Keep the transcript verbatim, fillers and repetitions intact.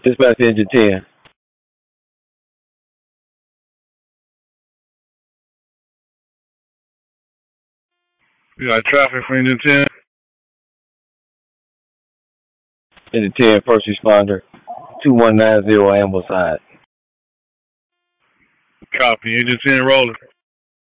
Dispatch engine ten. You got traffic for engine ten? Engine ten, first responder. two one nine zero Ambleside. Copy. Engine ten rolling.